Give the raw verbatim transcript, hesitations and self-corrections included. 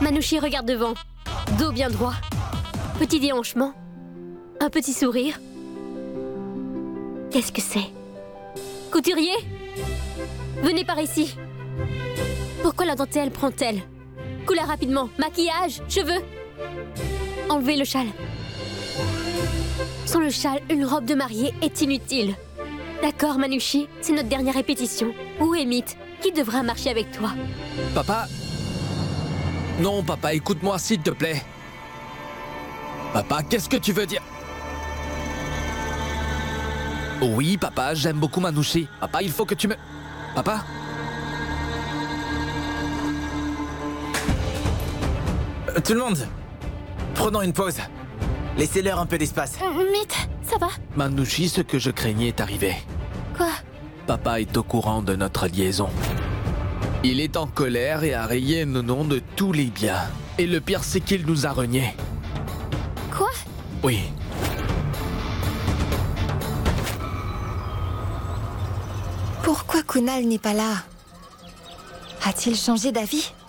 Manouchi regarde devant. Dos bien droit. Petit déhanchement. Un petit sourire. Qu'est-ce que c'est? Couturier? Venez par ici. Pourquoi la dentelle prend-elle? Couleur rapidement. Maquillage, cheveux. Enlevez le châle. Sans le châle, une robe de mariée est inutile. D'accord, Manouchi, c'est notre dernière répétition. Où est Mythe? Qui devra marcher avec toi? Papa? Non, papa, écoute-moi, s'il te plaît. Papa, qu'est-ce que tu veux dire? Oui, papa, j'aime beaucoup Manouchi. Papa, il faut que tu me... Papa? Euh, Tout le monde, prenons une pause. Laissez-leur un peu d'espace. Mythe, ça va? Manouchi, ce que je craignais est arrivé. Quoi? Papa est au courant de notre liaison. Il est en colère et a rayé nos noms de tous les biens. Et le pire, c'est qu'il nous a reniés. Quoi? Oui. Pourquoi Kunal n'est pas là? A-t-il changé d'avis?